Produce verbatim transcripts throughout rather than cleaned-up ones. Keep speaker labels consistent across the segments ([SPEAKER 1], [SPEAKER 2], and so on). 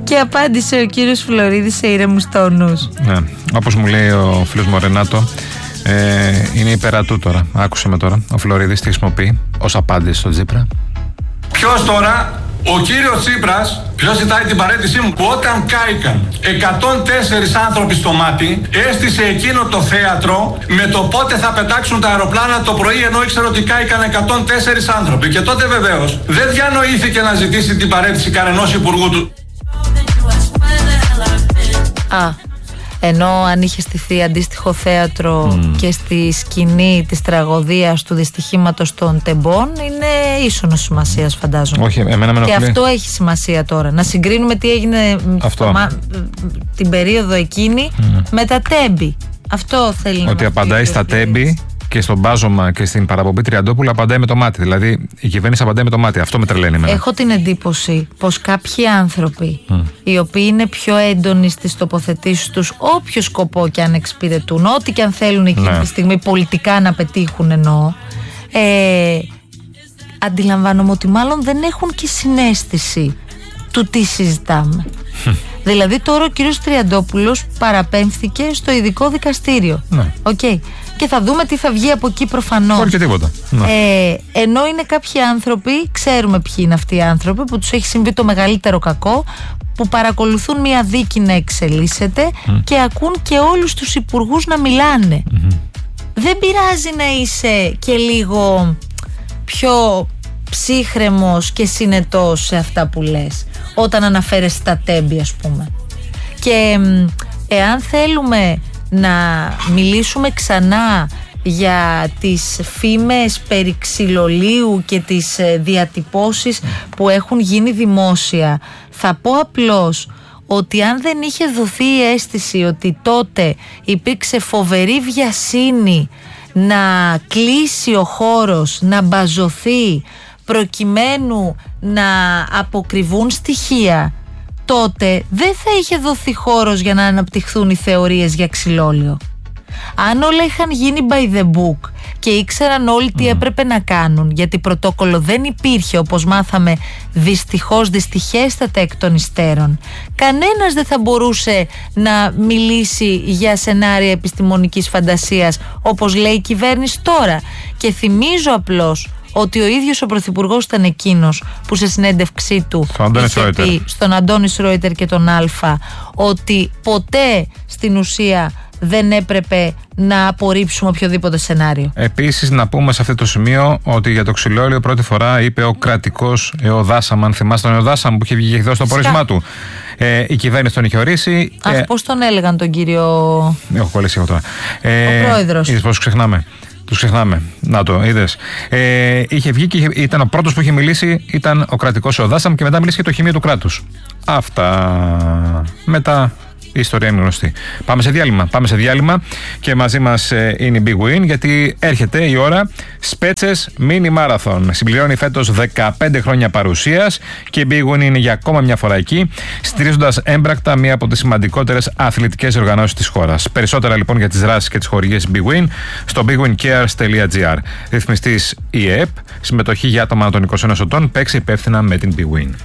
[SPEAKER 1] Και απάντησε ο κύριος Φλωρίδης σε ήρεμους τόνους.
[SPEAKER 2] Ναι, όπως μου λέει ο φίλος μου Ρενάτο, ε, είναι υπερατού τώρα. Άκουσε με τώρα. Ο Φλωρίδης τι χρησιμοποιεί ως απάντηση στο Τσίπρα.
[SPEAKER 3] Ποιος τώρα, ο κύριος Τσίπρας, ποιος ζητάει την παρέτησή μου, που όταν κάηκαν εκατόν τέσσερα άνθρωποι στο μάτι, έστησε εκείνο το θέατρο με το πότε θα πετάξουν τα αεροπλάνα το πρωί, ενώ ήξερε ότι κάηκαν εκατόν τέσσερα άνθρωποι. Και τότε βεβαίως δεν διανοήθηκε να ζητήσει την παρέτηση κανενός υπουργού του.
[SPEAKER 1] Α, ενώ αν είχε στηθεί αντίστοιχο θέατρο mm. και στη σκηνή της τραγωδίας του δυστυχήματος των Τεμπών, είναι ίσονος σημασίας, φαντάζομαι.
[SPEAKER 2] Όχι, εμένα με
[SPEAKER 1] και αυτό έχει σημασία τώρα. Να συγκρίνουμε τι έγινε στο, την περίοδο εκείνη mm. με τα Τέμπη. Αυτό θέλει να
[SPEAKER 2] ότι απαντάει στα Τέμπη και στον μπάζωμα και στην παραπομπή Τριαντόπουλου απαντάει με το μάτι. Δηλαδή η κυβέρνηση απαντάει με το μάτι. Αυτό με τρελαίνει εμένα.
[SPEAKER 1] Έχω την εντύπωση πως κάποιοι άνθρωποι mm. οι οποίοι είναι πιο έντονοι στις τοποθετήσεις τους, όποιο σκοπό και αν εξυπηρετούν, ό,τι και αν θέλουν εκείνη ναι. τη στιγμή πολιτικά να πετύχουν, εννοώ, ε, αντιλαμβάνομαι ότι μάλλον δεν έχουν και συναίσθηση του τι συζητάμε. Δηλαδή τώρα ο κύριος Τριαντόπουλος παραπέμφθηκε στο ειδικό δικαστήριο.
[SPEAKER 2] Ναι.
[SPEAKER 1] Okay. Και θα δούμε τι θα βγει από εκεί προφανώς.
[SPEAKER 2] Όχι και τίποτα.
[SPEAKER 1] Ε, ενώ είναι κάποιοι άνθρωποι, ξέρουμε ποιοι είναι αυτοί οι άνθρωποι, που τους έχει συμβεί το μεγαλύτερο κακό, που παρακολουθούν μια δίκη να εξελίσσεται mm. και ακούν και όλους τους υπουργούς να μιλάνε. Mm-hmm. Δεν πειράζει να είσαι και λίγο πιο ψύχρεμος και συνετός σε αυτά που λες όταν αναφέρεσαι στα Τέμπη, ας πούμε. Και εάν θέλουμε να μιλήσουμε ξανά για τις φήμες περί ξυλολίου και τις διατυπώσεις που έχουν γίνει δημόσια, θα πω απλώς ότι αν δεν είχε δοθεί η αίσθηση ότι τότε υπήρξε φοβερή βιασύνη να κλείσει ο χώρος, να μπαζωθεί προκειμένου να αποκρυβούν στοιχεία, τότε δεν θα είχε δοθεί χώρος για να αναπτυχθούν οι θεωρίες για ξυλόλαιο. Αν όλα είχαν γίνει by the book και ήξεραν όλοι τι έπρεπε να κάνουν, γιατί πρωτόκολλο δεν υπήρχε, όπως μάθαμε δυστυχώς δυστυχέστατα εκ των υστέρων, κανένας δεν θα μπορούσε να μιλήσει για σενάρια επιστημονικής φαντασίας όπως λέει η κυβέρνηση τώρα. Και θυμίζω απλώς ότι ο ίδιος ο Πρωθυπουργός ήταν εκείνος που σε συνέντευξή του είχε πει στον Αντώνη Σρόιτερ και τον Αλφα ότι ποτέ στην ουσία δεν έπρεπε να απορρίψουμε οποιοδήποτε σενάριο.
[SPEAKER 2] Επίσης, να πούμε σε αυτό το σημείο ότι για το ξυλόλαιο πρώτη φορά είπε ο κρατικός Εωδάσαμ, αν θυμάστε τον Εωδάσαμ που είχε βγει και δώσει το πορίσμά του. Ε, η κυβέρνηση τον είχε ορίσει.
[SPEAKER 1] Αχ, ε, πώς τον έλεγαν τον κύριο.
[SPEAKER 2] Έχω κολλήσει εγώ τώρα.
[SPEAKER 1] Ε, ο πρόεδρος.
[SPEAKER 2] Είδες πώς ξεχνάμε. Τους ξεχνάμε. Να το, είδες. Ε, είχε βγει και ήταν ο πρώτος που είχε μιλήσει, ήταν ο κρατικός Εωδάσαμ και μετά μίλησε και το χημείο του κράτους. Αυτά. Μετά η ιστορία είναι γνωστή. Πάμε σε διάλειμμα. Πάμε σε διάλειμμα και μαζί μας ε, είναι η Big Win, γιατί έρχεται η ώρα Σπέτσες Mini Marathon. Συμπληρώνει φέτος δεκαπέντε χρόνια παρουσίας και η Big Win είναι για ακόμα μια φορά εκεί, στηρίζοντας έμπρακτα μία από τις σημαντικότερες αθλητικές οργανώσεις της χώρας. Περισσότερα λοιπόν για τις δράσεις και τις χορηγίες Big Win στο big win cares dot g r. Ρυθμιστής η ΕΕΠ, συμμετοχή για άτομα ανά των είκοσι ένα ετών, παίξει υπεύθυνα με την Big Win.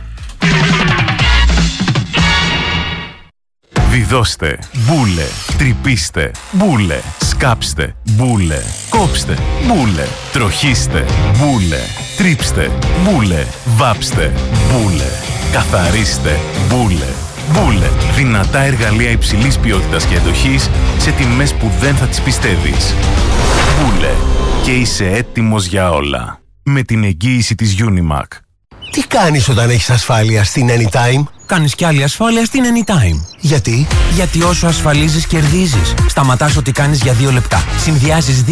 [SPEAKER 4] Βιδώστε, μπούλε, τρυπήστε, μπούλε, σκάψτε, μπούλε, κόψτε, μπούλε, τροχίστε, μπούλε, τρίψτε, μπούλε, βάψτε, μπούλε, καθαρίστε, μπούλε, μπούλε. Δυνατά εργαλεία υψηλής ποιότητας και εντοχής σε τιμές που δεν θα τις πιστεύεις. Μπούλε, και είσαι έτοιμος για όλα. Με την εγγύηση της Unimac.
[SPEAKER 5] Τι κάνεις όταν έχεις ασφάλεια στην Anytime?
[SPEAKER 6] Κάνεις κι άλλη ασφάλεια στην Anytime.
[SPEAKER 5] Γιατί?
[SPEAKER 6] Γιατί όσο ασφαλίζεις κερδίζεις. Σταματάς ό,τι κάνεις για δύο λεπτά. Συνδυάζεις